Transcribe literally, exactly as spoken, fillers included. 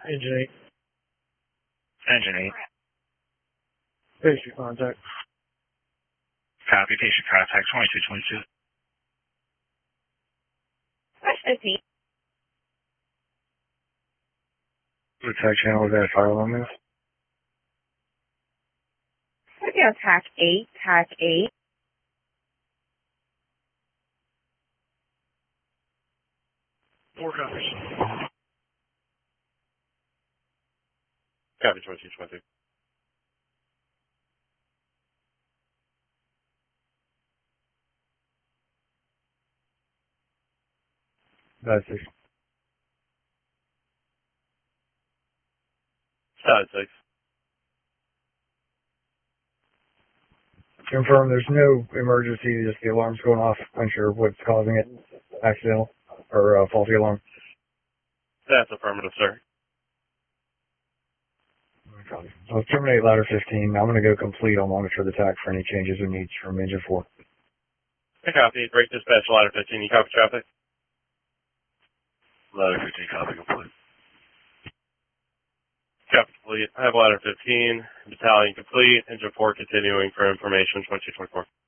Engine eight. Engine eight. Patient contact. Copy. Patient contact twenty-two twenty-two. fifteen. What attack channel was that fire alarm is? Yeah, tac eight, tac eight. Four copies. Copy twenty-two twenty-two. That's six. Side six. Confirm there's no emergency, just the alarm's going off. Unsure what's causing it. Accidental or uh, faulty alarm. That's affirmative, sir. I'll terminate ladder fifteen. I'm going to go complete. I'll monitor the tack for any changes or needs from engine four. Copy. Break dispatch ladder fifteen. You copy traffic? Ladder fifteen, copy complete. Copy complete. I have ladder fifteen. Battalion complete. Engine four continuing for information twenty-two twenty-four.